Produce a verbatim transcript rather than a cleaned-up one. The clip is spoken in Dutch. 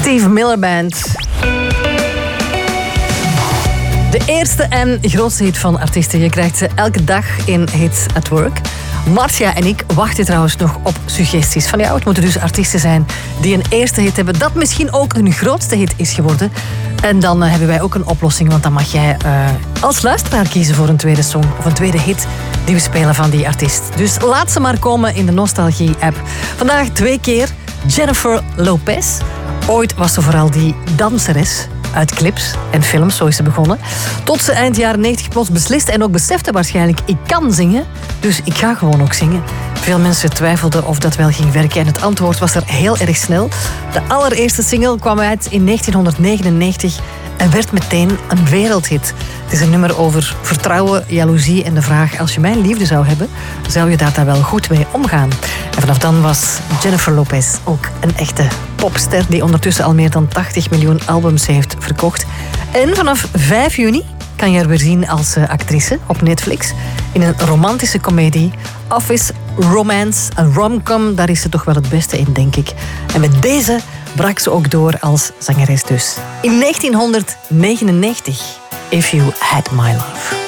Steve Miller Band. De eerste en grootste hit van artiesten. Je krijgt ze elke dag in Hits at Work. Marcia en ik wachten trouwens nog op suggesties van jou. Het moeten dus artiesten zijn die een eerste hit hebben. Dat misschien ook hun grootste hit is geworden. En dan uh, hebben wij ook een oplossing. Want dan mag jij uh, als luisteraar kiezen voor een tweede song of een tweede hit die we spelen van die artiest. Dus laat ze maar komen in de Nostalgie-app. Vandaag twee keer Jennifer Lopez. Ooit was ze vooral die danseres uit clips en films, zo is ze begonnen. Tot ze eind jaren negentig plots besliste en ook besefte waarschijnlijk, ik kan zingen, dus ik ga gewoon ook zingen. Veel mensen twijfelden of dat wel ging werken en het antwoord was er heel erg snel. De allereerste single kwam uit in negentienhonderdnegenennegentig en werd meteen een wereldhit. Het is een nummer over vertrouwen, jaloezie en de vraag, als je mijn liefde zou hebben, zou je daar dan wel goed mee omgaan? En vanaf dan was Jennifer Lopez ook een echte popster die ondertussen al meer dan tachtig miljoen albums heeft verkocht. En vanaf vijf juni kan je er weer zien als actrice op Netflix in een romantische komedie. Office Romance, een romcom, daar is ze toch wel het beste in, denk ik. En met deze brak ze ook door als zangeres dus. In negentienhonderdnegenennegentig, If You Had My Love.